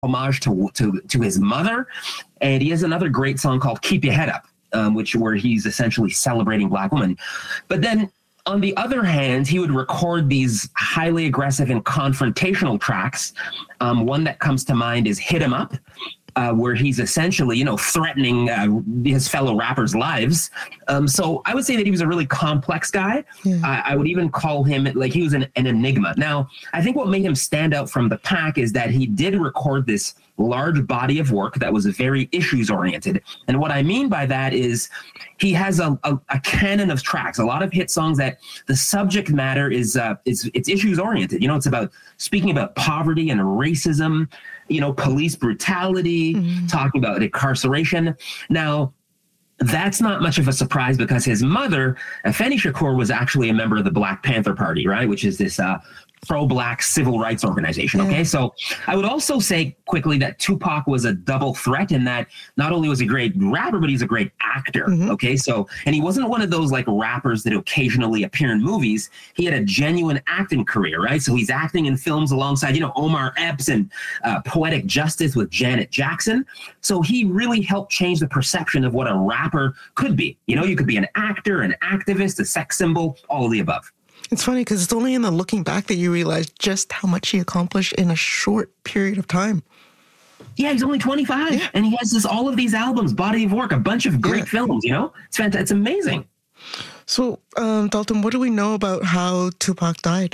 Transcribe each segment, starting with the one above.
homage to his mother. And he has another great song called Keep Your Head Up, where he's essentially celebrating Black women. But then on the other hand, he would record these highly aggressive and confrontational tracks. One that comes to mind is Hit 'Em Up, where he's essentially, threatening his fellow rappers' lives. So I would say that he was a really complex guy. Yeah. I would even call him like he was an enigma. Now, I think what made him stand out from the pack is that he did record this large body of work that was very issues oriented. And what I mean by that is he has a canon of tracks, a lot of hit songs that the subject matter is it's issues oriented. It's about speaking about poverty and racism, police brutality, talking about incarceration. Now, that's not much of a surprise because his mother, Afeni Shakur, was actually a member of the Black Panther Party, right? Which is this pro-Black civil rights organization. Okay, so I would also say quickly that Tupac was a double threat in that not only was he a great rapper, but he's a great actor. Okay, so, and he wasn't one of those like rappers that occasionally appear in movies. He had a genuine acting career, right? So he's acting in films alongside, Omar Epps and Poetic Justice with Janet Jackson. So he really helped change the perception of what a rapper could be. You could be an actor, an activist, a sex symbol, all of the above. It's funny because it's only in the looking back that you realize just how much he accomplished in a short period of time. Yeah, he's only 25 and he has all of these albums, body of work, a bunch of great films, It's fantastic. It's amazing. So, Dalton, what do we know about how Tupac died?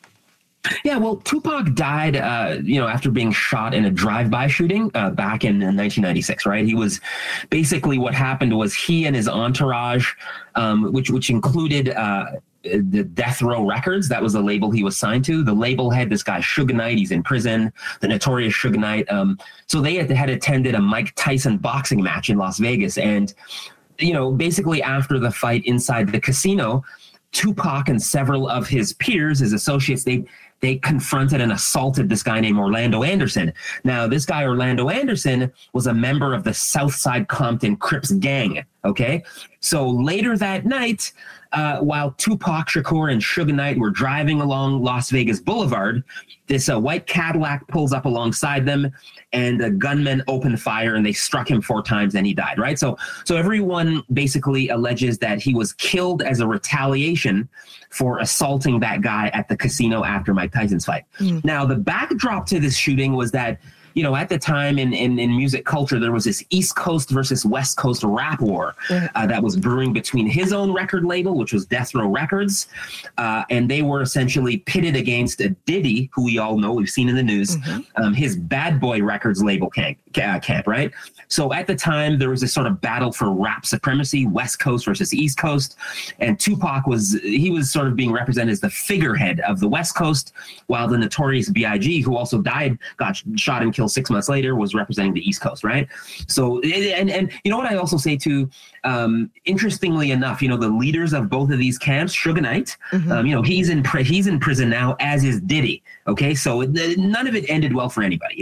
Yeah, well, Tupac died, after being shot in a drive-by shooting back in 1996, right? He was basically what happened was he and his entourage, which included the Death Row Records. That was the label he was signed to. The label had this guy, Suge Knight. He's in prison, the notorious Suge Knight. So they had attended a Mike Tyson boxing match in Las Vegas. And, basically after the fight inside the casino, Tupac and several of his peers, his associates, they confronted and assaulted this guy named Orlando Anderson. Now, this guy, Orlando Anderson, was a member of the Southside Compton Crips gang, okay? So later that night, while Tupac Shakur and Suge Knight were driving along Las Vegas Boulevard, this white Cadillac pulls up alongside them, and the gunmen opened fire, and they struck him 4 times, and he died, right? So everyone basically alleges that he was killed as a retaliation for assaulting that guy at the casino after Mike Tyson's fight. Now, the backdrop to this shooting was that, at the time in music culture, there was this East Coast versus West Coast rap war that was brewing between his own record label, which was Death Row Records, and they were essentially pitted against Diddy, who we all know, we've seen in the news, his Bad Boy Records label camp, right? So at the time, there was this sort of battle for rap supremacy, West Coast versus East Coast, and Tupac was sort of being represented as the figurehead of the West Coast, while the notorious B.I.G., who also died, got shot and killed 6 months later, was representing the East Coast, right? So, and you know what I also say too, interestingly enough, the leaders of both of these camps, Suge Knight, he's in prison now, as is Diddy, okay? So none of it ended well for anybody,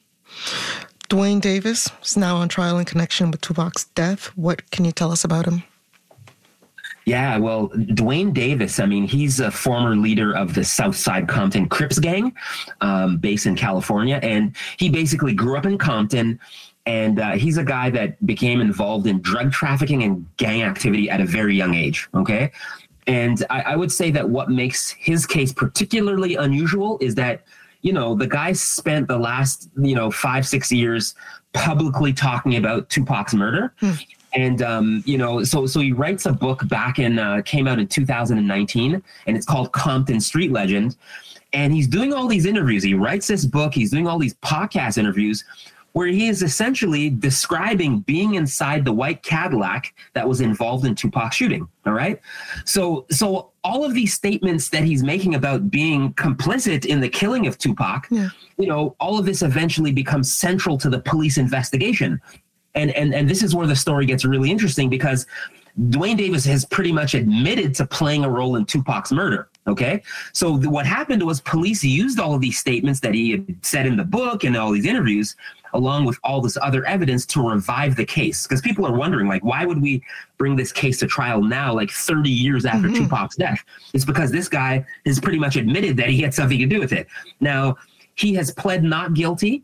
Duane Davis is now on trial in connection with Tupac's death. What can you tell us about him? Yeah, well, Duane Davis, he's a former leader of the Southside Compton Crips gang based in California. And he basically grew up in Compton. And he's a guy that became involved in drug trafficking and gang activity at a very young age. Okay. And I would say that what makes his case particularly unusual is that, the guy spent the last, 5-6 years publicly talking about Tupac's murder. And, so he writes a book back came out in 2019, and it's called Compton Street Legend. And he's doing all these interviews. He writes this book. He's doing all these podcast interviews where he is essentially describing being inside the white Cadillac that was involved in Tupac's shooting. All right. So all of these statements that he's making about being complicit in the killing of Tupac, all of this eventually becomes central to the police investigation. And this is where the story gets really interesting, because Duane Davis has pretty much admitted to playing a role in Tupac's murder. Okay. So what happened was police used all of these statements that he had said in the book and all these interviews, along with all this other evidence, to revive the case. Because people are wondering, why would we bring this case to trial now, 30 years after Tupac's death? It's because this guy has pretty much admitted that he had something to do with it. Now, he has pled not guilty.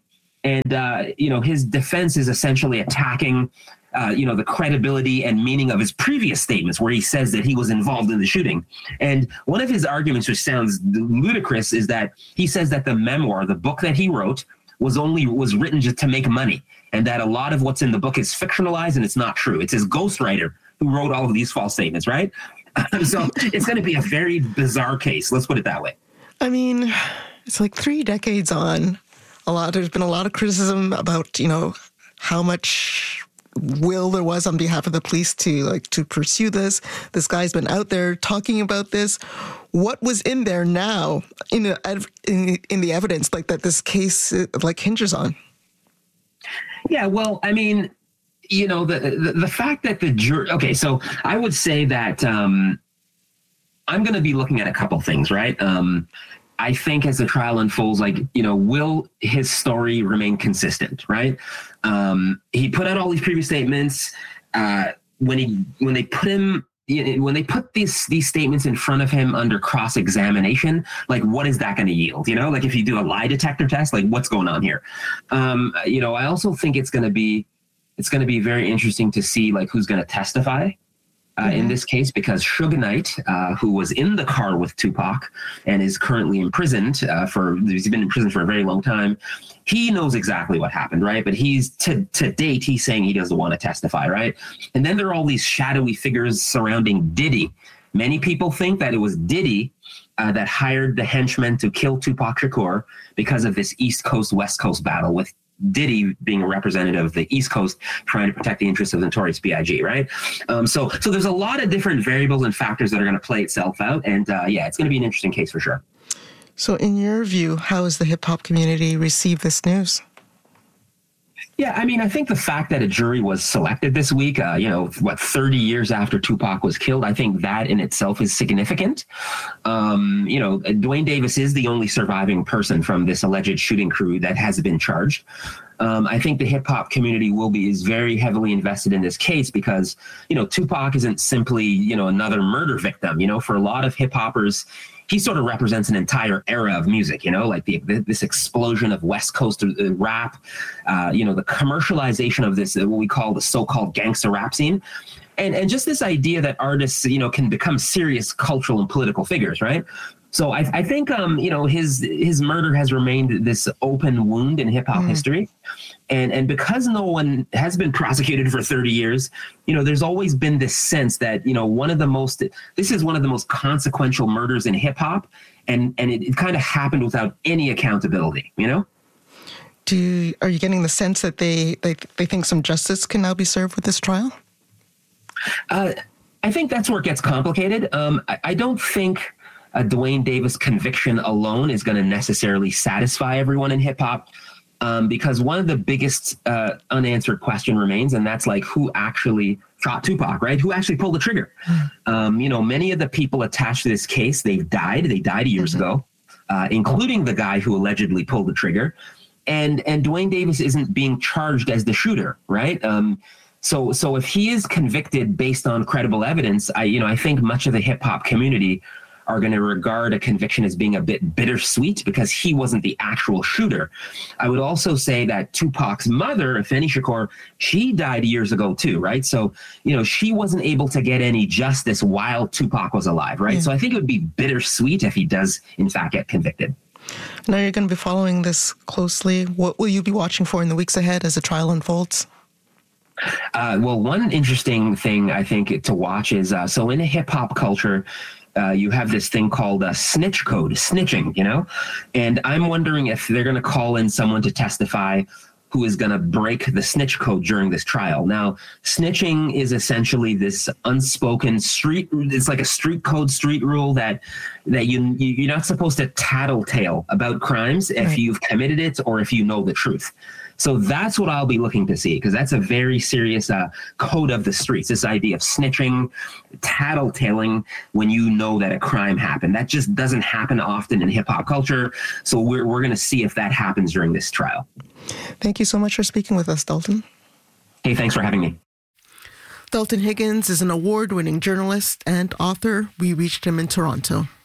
And, his defense is essentially attacking, the credibility and meaning of his previous statements where he says that he was involved in the shooting. And one of his arguments, which sounds ludicrous, is that he says that the memoir, the book that he wrote, was written just to make money, and that a lot of what's in the book is fictionalized and it's not true. It's his ghostwriter who wrote all of these false statements, right? So it's going to be a very bizarre case. Let's put it that way. I mean, it's like 3 decades on. There's been a lot of criticism about, how much will there was on behalf of the police to pursue this. This guy's been out there talking about this. What was in there now in the evidence that this case hinges on? Yeah, well, I mean, the fact that the jury. Okay, so I would say that I'm going to be looking at a couple things, right? I think as the trial unfolds, will his story remain consistent, right? He put out all these previous statements. When they put these statements in front of him under cross-examination, what is that going to yield? If you do a lie detector test, what's going on here? I also think it's going to be very interesting to see who's going to testify in this case, because Suge Knight, who was in the car with Tupac and is currently imprisoned he's been in prison for a very long time. He knows exactly what happened, right? But he's to date, he's saying he doesn't want to testify, right? And then there are all these shadowy figures surrounding Diddy. Many people think that it was Diddy that hired the henchmen to kill Tupac Shakur because of this East Coast, West Coast battle, with Diddy being a representative of the East Coast trying to protect the interests of the Notorious B.I.G., right? So there's a lot of different variables and factors that are going to play itself out. And it's going to be an interesting case for sure. So in your view, how has the hip-hop community received this news? Yeah, I mean, I think the fact that a jury was selected this week, 30 years after Tupac was killed, I think that in itself is significant. Duane Davis is the only surviving person from this alleged shooting crew that has been charged. I think the hip hop community is very heavily invested in this case because, Tupac isn't simply, another murder victim. For a lot of hip hoppers, he sort of represents an entire era of music, this explosion of West Coast rap, the commercialization of this, what we call the so-called gangster rap scene. And just this idea that artists, can become serious cultural and political figures, right? So I think, his murder has remained this open wound in hip hop history. And because no one has been prosecuted for 30 years, there's always been this sense that, this is one of the most consequential murders in hip hop. And it kind of happened without any accountability, Are you getting the sense that they think some justice can now be served with this trial? I think that's where it gets complicated. I don't think a Duane Davis conviction alone is going to necessarily satisfy everyone in hip hop, because one of the biggest unanswered question remains, and that's who actually shot Tupac, right? Who actually pulled the trigger? Many of the people attached to this case, they died years ago, including the guy who allegedly pulled the trigger. And Duane Davis isn't being charged as the shooter, right? So if he is convicted based on credible evidence, I think much of the hip hop community are going to regard a conviction as being a bit bittersweet because he wasn't the actual shooter. I would also say that Tupac's mother, Afeni Shakur, she died years ago too, right? So, she wasn't able to get any justice while Tupac was alive, right? Yeah. So I think it would be bittersweet if he does, in fact, get convicted. Now you're going to be following this closely. What will you be watching for in the weeks ahead as the trial unfolds? Well, one interesting thing I think to watch is, so in a hip hop culture, you have this thing called a snitch code, snitching, and I'm wondering if they're going to call in someone to testify who is going to break the snitch code during this trial. Now, snitching is essentially this unspoken it's like a street code, street rule that you're not supposed to tattletale about crimes if you've committed it or if you know the truth. So that's what I'll be looking to see, because that's a very serious code of the streets, this idea of snitching, tattletaling when you know that a crime happened. That just doesn't happen often in hip-hop culture. So we're going to see if that happens during this trial. Thank you so much for speaking with us, Dalton. Hey, thanks for having me. Dalton Higgins is an award-winning journalist and author. We reached him in Toronto.